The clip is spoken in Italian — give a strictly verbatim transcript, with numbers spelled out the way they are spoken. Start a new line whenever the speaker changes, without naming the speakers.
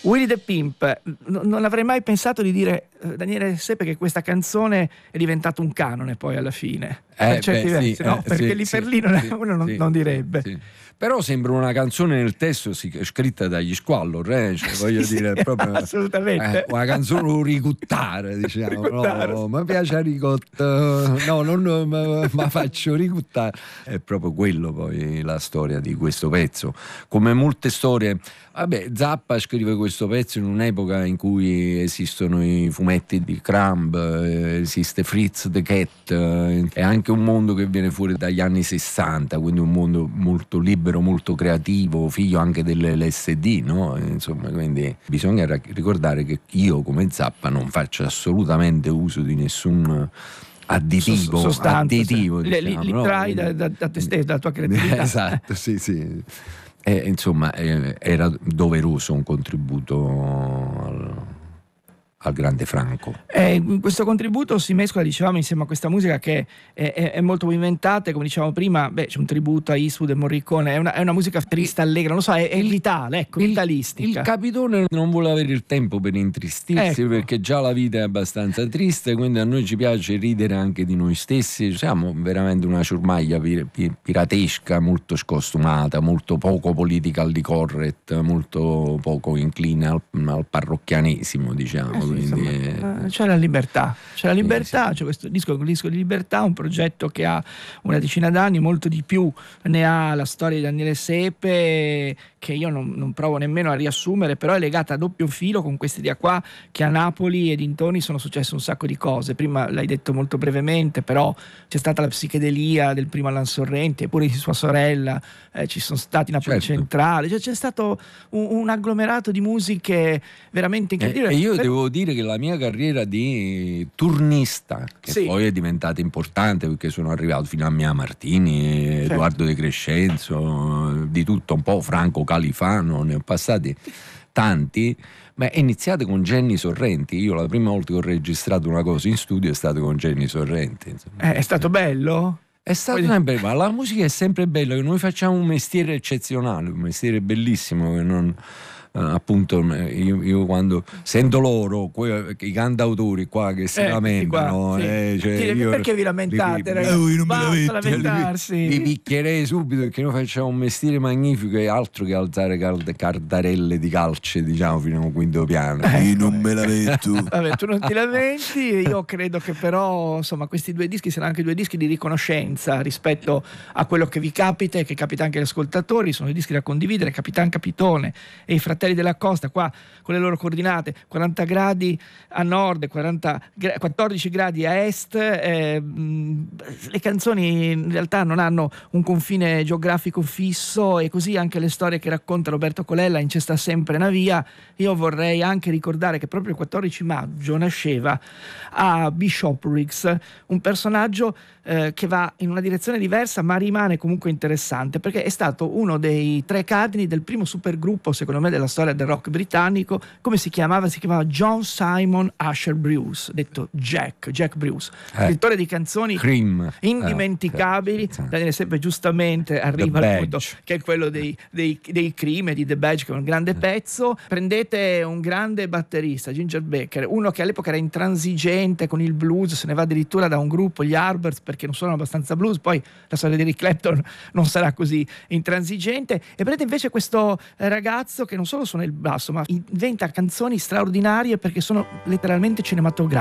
Willy the Pimp, N- non avrei mai pensato di dire eh, Daniele Sepe che questa canzone è diventata un canone poi alla fine,
Eh,
per certi
beh,
versi,
sì,
no?
eh,
Perché
sì,
lì per
sì,
lì non è-
sì,
uno non,
sì,
non direbbe.
sì. Però sembra una canzone nel testo sì, scritta dagli Squallor, eh? Cioè, voglio
Sì,
dire,
sì,
proprio
assolutamente.
eh, una canzone ricuttare, diciamo.
Ricuttare.
No, mi piace ricotta, no, non ma, ma faccio ricuttare. È proprio quello poi la storia di questo pezzo. Come molte storie, vabbè, Zappa scrive questo pezzo in un'epoca in cui esistono i fumetti di Crumb, eh, esiste Fritz the Cat, eh, è anche un mondo che viene fuori dagli anni sessanta, quindi un mondo molto libero, molto creativo, figlio anche dell'L S D, no? Insomma, quindi bisogna ricordare che io come Zappa non faccio assolutamente uso di nessun additivo,
Sostanza,
additivo
sì.
diciamo,
li, li
no?
trai da, da, da te stesso, dalla tua creatività.
Esatto, sì, sì. E, insomma, eh, era doveroso un contributo al, al grande Franco.
Eh, questo contributo si mescola, dicevamo, insieme a questa musica che è, è, è molto movimentata, come dicevamo prima, beh, c'è un tributo a Eastwood e Morricone, è una, è una musica triste, allegra, non lo so, è, è vitale, ecco,
il,
vitalistica.
Il Capitone non vuole avere il tempo per intristirsi,
ecco.
perché già la vita è abbastanza triste, quindi a noi ci piace ridere anche di noi stessi, siamo veramente una ciurmaglia pir, pir, piratesca, molto scostumata, molto poco politically correct, molto poco incline al, al parrocchianesimo, diciamo.
Eh sì,
quindi,
insomma, c'è la libertà, c'è la libertà,
sì, sì.
c'è questo disco, un disco di libertà, un progetto che ha una decina d'anni, molto di più ne ha la storia di Daniele Sepe, che io non, non provo nemmeno a riassumere, però è legata a doppio filo con quest'idea qua che a Napoli e dintorni sono successe un sacco di cose. Prima l'hai detto molto brevemente, però c'è stata la psichedelia del primo Alan Sorrenti, eppure di sua sorella, eh, ci sono stati Napoli
Certo.
Centrale, cioè, c'è stato un, un agglomerato di musiche veramente incredibile.
E io
per...
devo dire che la mia carriera di turnista, che
sì.
poi è diventata importante perché sono arrivato fino a Mia Martini, certo. Edoardo De Crescenzo, di tutto un po', Franco Califano, ne ho passati tanti, ma è iniziata con Jenny Sorrenti. Io la prima volta che ho registrato una cosa in studio è stato con Jenny Sorrenti.
Eh, è stato bello?
È stato Poi... sempre, ma la musica è sempre bella, noi facciamo un mestiere eccezionale, un mestiere bellissimo che non... Uh, appunto io, io quando sento loro que, i cantautori qua che si
eh,
lamentano
qua, sì.
eh, cioè
Dire,
io,
perché vi lamentate
li,
ragazzi?
Li,
basta lamentarsi,
vi, vi picchierei subito perché noi facciamo un mestiere magnifico e altro che alzare cardarelle di calce, diciamo, fino a un quinto piano.
Ecco,
io non me lamento.
Vabbè, tu non ti lamenti, io credo che però insomma questi due dischi saranno anche due dischi di riconoscenza rispetto a quello che vi capita e che capita anche agli ascoltatori. Sono dei dischi da condividere. Capitan Capitone e i Fratelli della Costa qua con le loro coordinate quaranta gradi a nord, quaranta, quattordici gradi a est, eh, le canzoni in realtà non hanno un confine geografico fisso e così anche le storie che racconta Roberto Colella in C'è sta sempre una via. Io vorrei anche ricordare che proprio il quattordici maggio nasceva a Bishopbriggs un personaggio eh, che va in una direzione diversa ma rimane comunque interessante, perché è stato uno dei tre cardini del primo supergruppo secondo me della storia del rock britannico. Come si chiamava? Si chiamava John Simon Usher Bruce, detto Jack, Jack Bruce, eh, scrittore di canzoni
Cream.
indimenticabili. Eh, okay. Daniele Sepe giustamente arriva al punto che è quello dei, dei, dei Cream e di The Badge, che è un grande pezzo. Prendete un grande batterista, Ginger Baker, uno che all'epoca era intransigente con il blues, se ne va addirittura da un gruppo, gli Arbors, perché non suonano abbastanza blues. Poi la storia di Eric Clapton non sarà così intransigente, e prendete invece questo ragazzo che non solo suona il basso ma inventa canzoni straordinarie perché sono letteralmente cinematografiche.